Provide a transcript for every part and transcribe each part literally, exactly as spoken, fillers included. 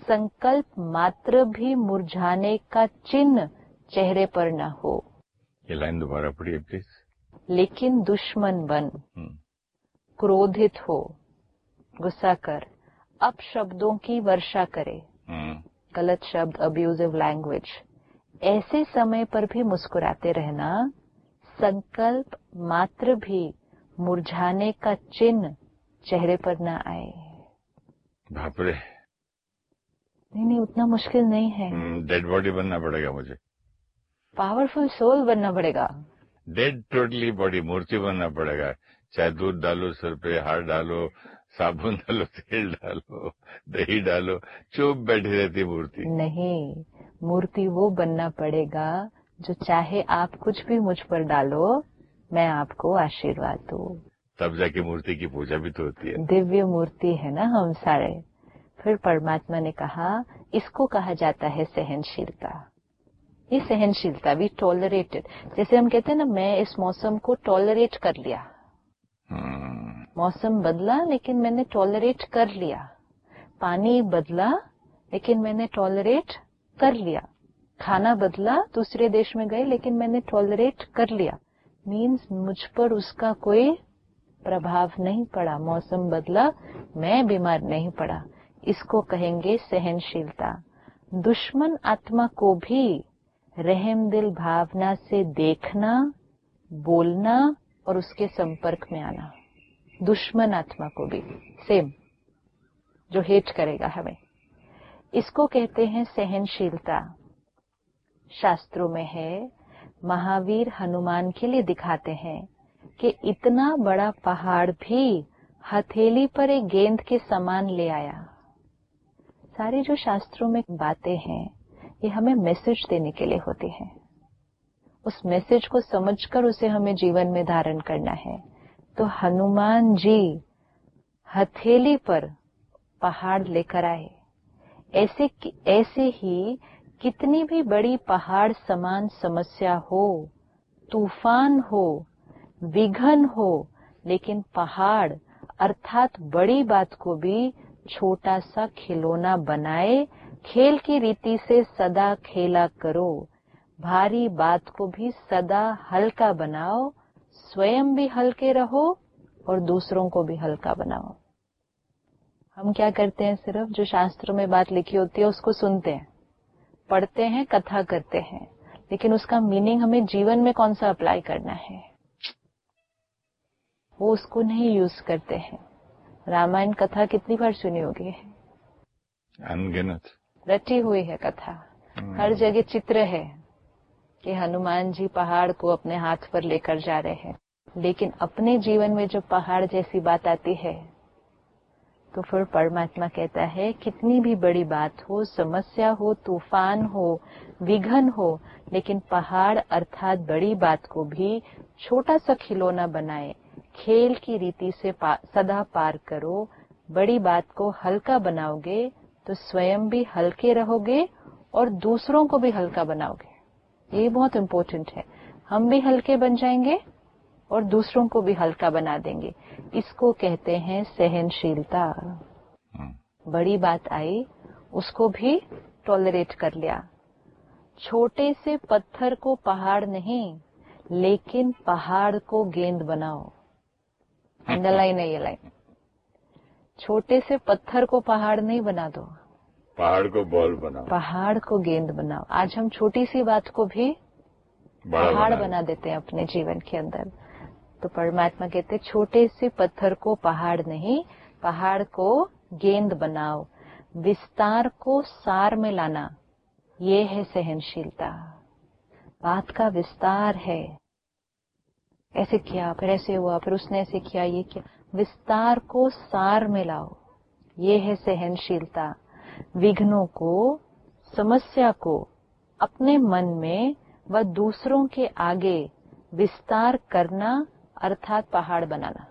संकल्प मात्र भी मुरझाने का चिन्ह चेहरे पर न हो। ये लाइन दोबारा पढ़िए प्लीज। लेकिन दुश्मन बन, क्रोधित हो, गुस्सा कर, अपशब्दों की वर्षा करे, गलत शब्द, अब्यूजिव लैंग्वेज, ऐसे समय पर भी मुस्कुराते रहना संकल्प मात्र भी मुरझाने का चिन्ह चेहरे पर न आए। बाप रे। नहीं नहीं, उतना मुश्किल नहीं है। डेड बॉडी बनना पड़ेगा मुझे, पावरफुल सोल बनना पड़ेगा। डेड टोटली बॉडी, मूर्ति बनना पड़ेगा। चाहे दूध डालो सर पे, हार डालो, साबुन डालो, तेल डालो, दही डालो, चुप बैठी रहती मूर्ति। नहीं, मूर्ति वो बनना पड़ेगा जो चाहे आप कुछ भी मुझ पर डालो, मैं आपको आशीर्वाद दूं। तब जाके मूर्ति की पूजा भी तो होती है। दिव्य मूर्ति है ना हम सारे। फिर परमात्मा ने कहा, इसको कहा जाता है सहनशीलता। ये सहनशीलता भी टॉलरेटेड, जैसे हम कहते हैं ना, मैं इस मौसम को टॉलरेट कर लिया। hmm. मौसम बदला लेकिन मैंने टॉलरेट कर लिया। पानी बदला लेकिन मैंने टॉलरेट कर लिया। खाना बदला, दूसरे देश में गए लेकिन मैंने टॉलरेट कर लिया। मीन्स मुझ पर उसका कोई प्रभाव नहीं पड़ा। मौसम बदला, मैं बीमार नहीं पड़ा। इसको कहेंगे सहनशीलता। दुश्मन आत्मा को भी रहमदिल भावना से देखना, बोलना और उसके संपर्क में आना। दुश्मन आत्मा को भी सेम, जो हेट करेगा हमें, इसको कहते हैं सहनशीलता। शास्त्रों में है, महावीर हनुमान के लिए दिखाते हैं कि इतना बड़ा पहाड़ भी हथेली पर एक गेंद के समान ले आया। सारी जो शास्त्रों में बातें हैं, ये हमें मैसेज देने के लिए होती हैं। उस मैसेज को समझकर उसे हमें जीवन में धारण करना है। तो हनुमान जी हथेली पर पहाड़ लेकर आए। ऐसे ऐसे ही कितनी भी बड़ी पहाड़ समान समस्या हो, तूफान हो, विघन हो, लेकिन पहाड़ अर्थात बड़ी बात को भी छोटा सा खिलौना बनाए। खेल की रीति से सदा खेला करो, भारी बात को भी सदा हल्का बनाओ, स्वयं भी हल्के रहो और दूसरों को भी हल्का बनाओ। हम क्या करते हैं, सिर्फ जो शास्त्रों में बात लिखी होती है उसको सुनते हैं, पढ़ते हैं, कथा करते हैं, लेकिन उसका मीनिंग हमें जीवन में कौन सा अप्लाई करना है, वो उसको नहीं यूज करते हैं। रामायण कथा कितनी बार सुनी होगी? अनगिनत रटी हुई है कथा। हर जगह चित्र है कि हनुमान जी पहाड़ को अपने हाथ पर लेकर जा रहे हैं, लेकिन अपने जीवन में जब पहाड़ जैसी बात आती है तो फिर परमात्मा कहता है, कितनी भी बड़ी बात हो, समस्या हो, तूफान हो, विघन हो, लेकिन पहाड़ अर्थात बड़ी बात को भी छोटा सा खिलौना बनाए, खेल की रीति से पा, सदा पार करो। बड़ी बात को हल्का बनाओगे तो स्वयं भी हल्के रहोगे और दूसरों को भी हल्का बनाओगे। ये बहुत इम्पोर्टेंट है। हम भी हल्के बन जाएंगे और दूसरों को भी हल्का बना देंगे। इसको कहते हैं सहनशीलता। बड़ी बात आई, उसको भी टॉलरेट कर लिया। छोटे से पत्थर को पहाड़ नहीं, लेकिन पहाड़ को गेंद बनाओ। अंडरलाइन है ये लाइन। छोटे से पत्थर को पहाड़ नहीं बना दो, पहाड़ को बॉल बनाओ, पहाड़ को गेंद बनाओ। आज हम छोटी सी बात को भी पहाड़ बना देते हैं अपने जीवन के अंदर। तो परमात्मा कहते, छोटे से पत्थर को पहाड़ नहीं, पहाड़ को गेंद बनाओ। विस्तार को सार में लाना, ये है सहनशीलता। बात का विस्तार है, ऐसे किया, फिर ऐसे हुआ, फिर उसने ऐसे किया, ये किया। विस्तार को सार में लाओ, ये है सहनशीलता। विघ्नों को, समस्या को अपने मन में व दूसरों के आगे विस्तार करना अर्थात पहाड़ बनाना।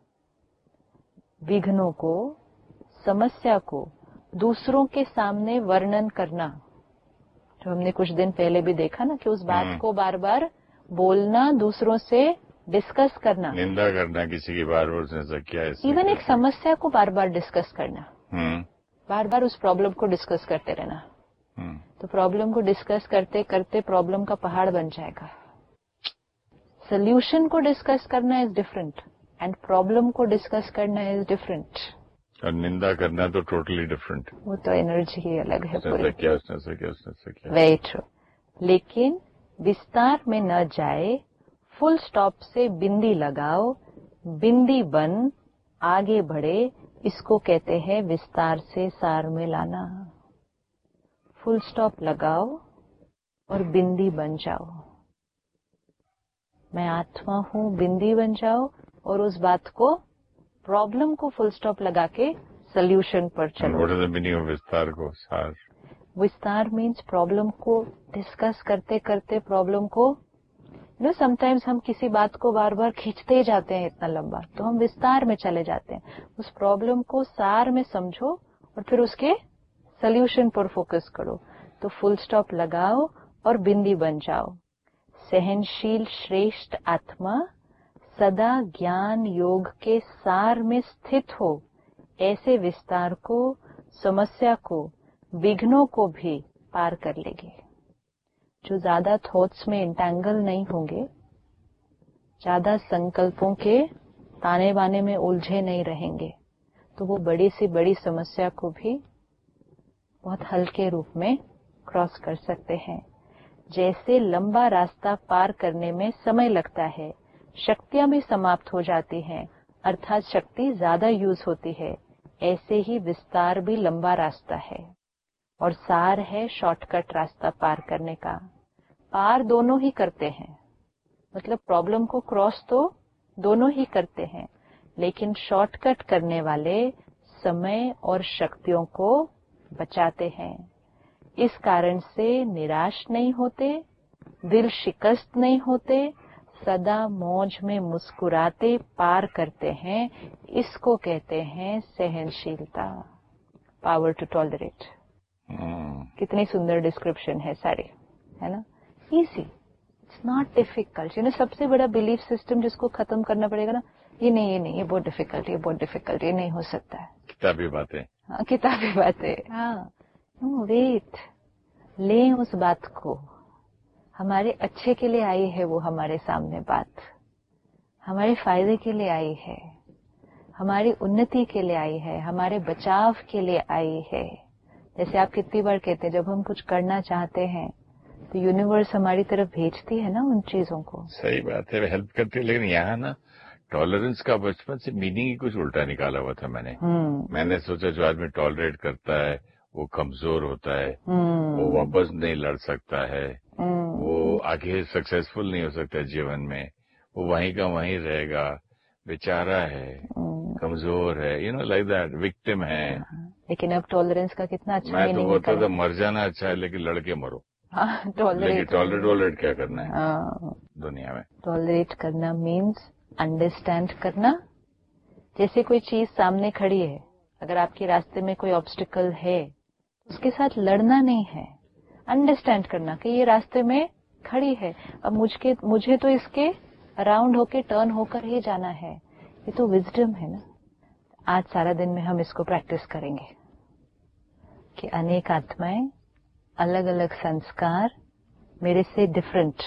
विघ्नों को, समस्या को दूसरों के सामने वर्णन करना। जो हमने कुछ दिन पहले भी देखा ना कि उस बात को बार बार बोलना, दूसरों से डिस्कस करना, निंदा करना किसी की, बार बार उसने ऐसा किया, इवन एक समस्या को बार बार डिस्कस करना। हम्म बार बार उस प्रॉब्लम को डिस्कस करते रहना, hmm. तो प्रॉब्लम को डिस्कस करते करते प्रॉब्लम का पहाड़ बन जाएगा। सोल्यूशन को डिस्कस करना इज डिफरेंट एंड प्रॉब्लम को डिस्कस करना इज डिफरेंट। और निंदा करना तो टोटली डिफरेंट। वो तो एनर्जी ही अलग है पूरी। क्या उसने से क्या उसने से क्या। Very true. लेकिन विस्तार में न जाए, फुल स्टॉप से बिंदी लगाओ, बिंदी बन आगे बढ़े, इसको कहते हैं विस्तार से सार में लाना। फुल स्टॉप लगाओ और बिंदी बन जाओ। मैं आत्मा हूं, बिंदी बन जाओ और उस बात को, प्रॉब्लम को फुल स्टॉप लगा के सोल्यूशन पर चलो। What is the meaning of विस्तार को? सार, विस्तार मीन्स प्रॉब्लम को डिस्कस करते करते प्रॉब्लम को, यू नो समटाइम्स हम किसी बात को बार बार खींचते ही जाते हैं इतना लंबा, तो हम विस्तार में चले जाते हैं। उस प्रॉब्लम को सार में समझो और फिर उसके सोल्यूशन पर फोकस करो। तो फुल स्टॉप लगाओ और बिंदी बन जाओ। सहनशील श्रेष्ठ आत्मा सदा ज्ञान योग के सार में स्थित हो, ऐसे विस्तार को, समस्या को, विघ्नों को भी पार कर लेगी। जो ज्यादा थॉट्स में इंटैंगल नहीं होंगे, ज्यादा संकल्पों के ताने बाने में उलझे नहीं रहेंगे, तो वो बड़ी सी बड़ी समस्या को भी बहुत हल्के रूप में क्रॉस कर सकते हैं। जैसे लंबा रास्ता पार करने में समय लगता है, शक्तियां भी समाप्त हो जाती हैं, अर्थात शक्ति ज्यादा यूज होती है, ऐसे ही विस्तार भी लंबा रास्ता है और सार है शॉर्टकट रास्ता पार करने का। पार दोनों ही करते हैं, मतलब प्रॉब्लम को क्रॉस तो दोनों ही करते हैं, लेकिन शॉर्टकट करने वाले समय और शक्तियों को बचाते हैं। इस कारण से निराश नहीं होते, दिल शिकस्त नहीं होते, सदा मौज में मुस्कुराते पार करते हैं। इसको कहते हैं सहनशीलता, पावर टू टॉलरेट। कितनी सुंदर डिस्क्रिप्शन है सारी, है ना? Easy, it's not difficult. You know सबसे बड़ा बिलीफ सिस्टम जिसको खत्म करना पड़ेगा ना, ये नहीं ये नहीं ये बहुत डिफिकल्ट, ये बहुत डिफिकल्ट, ये नहीं हो सकता है। किताबी बातें। हाँ, किताबी बातें। हाँ, वेट, लें उस बात को, हमारे अच्छे के लिए आई है वो हमारे सामने बात, हमारे फायदे के लिए आई है, हमारी उन्नति के लिए आई है, हमारे बचाव के लिए आई है। जैसे आप कितनी बार कहते हैं, जब हम कुछ करना चाहते हैं तो यूनिवर्स हमारी तरफ भेजती है ना उन चीजों को। सही बात है, हेल्प करती है। लेकिन यहाँ ना टॉलरेंस का बचपन से मीनिंग ही कुछ उल्टा निकाला हुआ था मैंने। मैंने सोचा जो आदमी टॉलरेट करता है वो कमजोर होता है, वो वापस नहीं लड़ सकता है, वो आगे सक्सेसफुल नहीं हो सकता जीवन में, वो वहीं का वहीं रहेगा, बेचारा है, कमजोर है, you know like that, victim है। लेकिन अब टॉलरेंस का कितना अच्छा मैं तो बोलता था मर जाना अच्छा है, लेकिन लड़के मरो। टॉलरेट टॉलरेट टॉलरेट क्या करना है दुनिया में? टॉलरेट करना मीन्स अंडरस्टैंड करना। जैसे कोई चीज सामने खड़ी है, अगर आपके रास्ते में कोई ऑब्स्टिकल है, उसके साथ लड़ना नहीं है, अंडरस्टैंड करना कि ये रास्ते में खड़ी है, अब मुझके मुझे तो इसके अराउंड होके टर्न होकर ही जाना है। ये तो विजडम है ना। आज सारा दिन में हम इसको प्रैक्टिस करेंगे कि अनेक आत्माएं, अलग अलग संस्कार मेरे से डिफरेंट,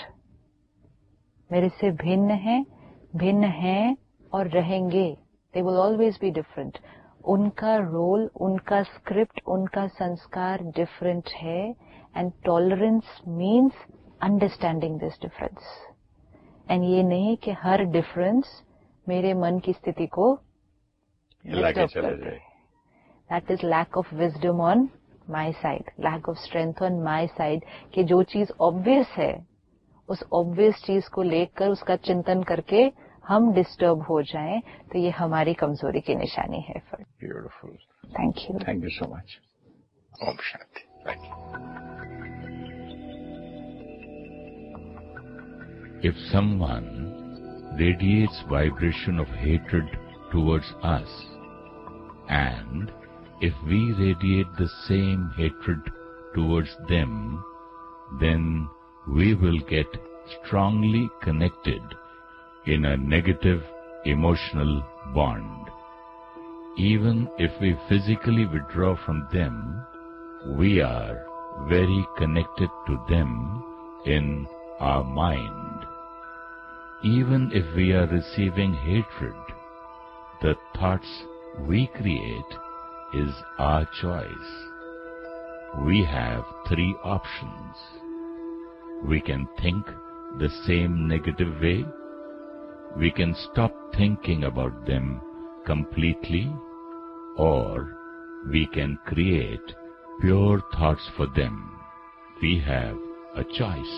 मेरे से भिन्न हैं, भिन्न हैं और रहेंगे। They will always be different. उनका रोल, उनका स्क्रिप्ट, उनका संस्कार डिफरेंट है। And tolerance means understanding this difference. And ये नहीं कि हर डिफरेंस मेरे मन की स्थिति को लाके चला जाए। That is lack of wisdom on my side, lack of strength on my side, कि जो चीज ऑब्वियस है उस ऑब्वियस चीज को लेकर उसका चिंतन करके हम डिस्टर्ब हो जाएं, तो ये हमारी कमजोरी की निशानी है। Beautiful, thank you, thank you so much. Om Shanti. Thank you. If someone radiates vibration of hatred towards us, and if we radiate the same hatred towards them, then we will get strongly connected in a negative emotional bond. even if we physically withdraw from them, we are very connected to them in our mind. Even if we are receiving hatred, the thoughts we create is our choice. We have three options. We can think the same negative way, we can stop thinking about them completely, or we can create pure thoughts for them. We have a choice.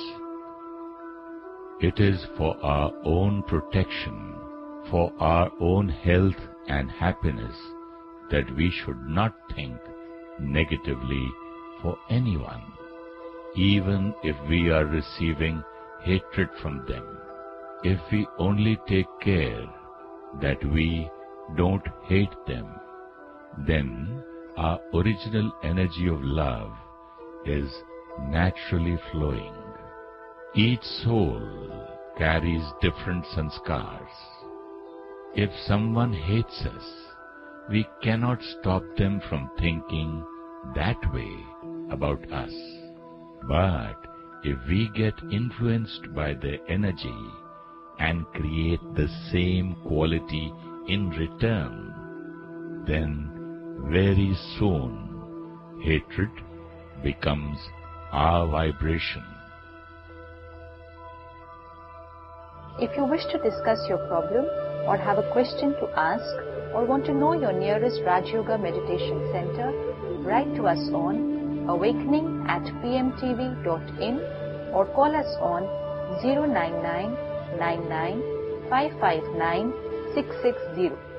It is for our own protection, for our own health and happiness, that we should not think negatively for anyone, even if we are receiving hatred from them. If we only take care that we don't hate them, then our original energy of love is naturally flowing. Each soul carries different sanskars. If someone hates us, we cannot stop them from thinking that way about us. But if we get influenced by their energy and create the same quality in return, then very soon hatred becomes our vibration. If you wish to discuss your problem or have a question to ask or want to know your nearest Raj Yoga Meditation Center, write to us on awakening at p m t v dot in or call us on zero nine nine nine nine five five nine six six zero.